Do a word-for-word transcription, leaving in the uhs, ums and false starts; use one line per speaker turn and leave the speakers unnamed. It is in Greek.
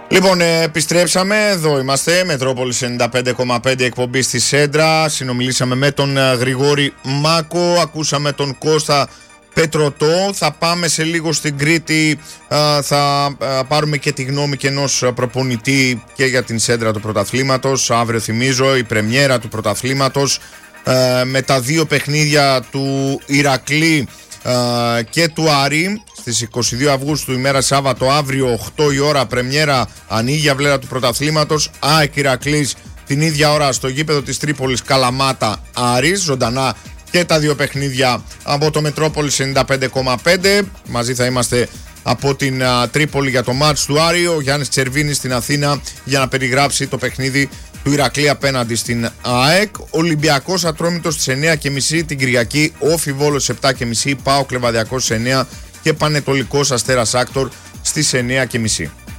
Λοιπόν, ε, επιστρέψαμε, εδώ είμαστε, Μετρόπολης ενενήντα πέντε κόμμα πέντε, εκπομπή στη Σέντρα. Συνομιλήσαμε με τον ε, Γρηγόρη Μάκο, ακούσαμε τον Κώστα Πετρωτό. Θα πάμε σε λίγο στην Κρήτη, ε, θα ε, πάρουμε και τη γνώμη και ενός προπονητή και για την Σέντρα του πρωταθλήματος. Αύριο, θυμίζω, η πρεμιέρα του πρωταθλήματος ε, με τα δύο παιχνίδια του Ηρακλή ε, και του Άρη. Στις είκοσι δύο Αυγούστου, ημέρα Σάββατο, αύριο οκτώ η ώρα, πρεμιέρα, ανοίγει η αυλαία του πρωταθλήματος. ΑΕΚ Ηρακλής την ίδια ώρα στο γήπεδο της Τρίπολης, Καλαμάτα Άρης, ζωντανά και τα δύο παιχνίδια από το Μετρόπολης ενενήντα πέντε κόμμα πέντε. Μαζί θα είμαστε από την α, Τρίπολη για το μάτς του Άρη. Ο Γιάννης Τσερβίνης στην Αθήνα για να περιγράψει το παιχνίδι του Ηρακλή απέναντι στην ΑΕΚ. Ολυμπιακός Ατρόμητος στις εννιά και μισή την Κυριακή. Όφι Βόλος στις επτά και μισή. ΠΑΟΚ Λεβαδιακός στις εννιά και Πανετολικός Αστέρας Άκτορ στις εννιά και μισή.